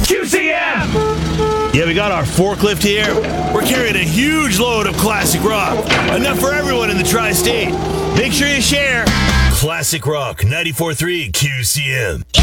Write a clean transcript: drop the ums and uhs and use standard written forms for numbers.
QCM! Yeah, we got our forklift here. We're carrying a huge load of classic rock. Enough for everyone in the tri-state. Make sure you share. Classic Rock 94.3 QCM.